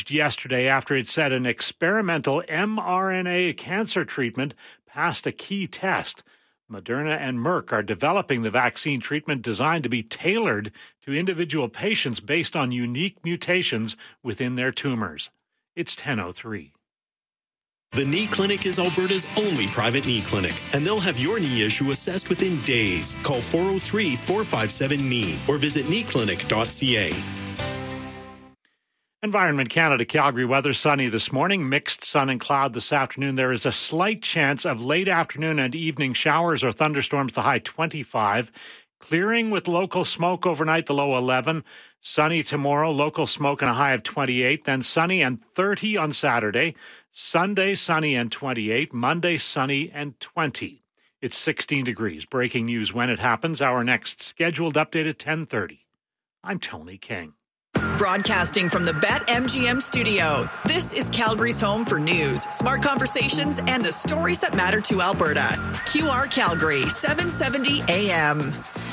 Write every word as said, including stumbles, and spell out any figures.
news yesterday after it said an experimental mRNA cancer treatment passed a key test. Moderna and Merck are developing the vaccine treatment designed to be tailored to individual patients based on unique mutations within their tumors. It's ten oh three. The Knee Clinic is Alberta's only private knee clinic, and they'll have your knee issue assessed within days. Call four oh three, four five seven, K N E E or visit knee clinic dot c a. Environment Canada Calgary weather sunny this morning, mixed sun and cloud this afternoon. There is a slight chance of late afternoon and evening showers or thunderstorms, the high twenty-five. Clearing with local smoke overnight, the low eleven. Sunny tomorrow, local smoke and a high of twenty-eight. Then sunny and thirty on Saturday. Sunday, sunny and twenty-eight. Monday, sunny and twenty. It's sixteen degrees. Breaking news when it happens. Our next scheduled update at ten thirty. I'm Tony King. Broadcasting from the BetMGM studio, this is Calgary's home for news, smart conversations, and the stories that matter to Alberta. Q R Calgary, seven seventy A M.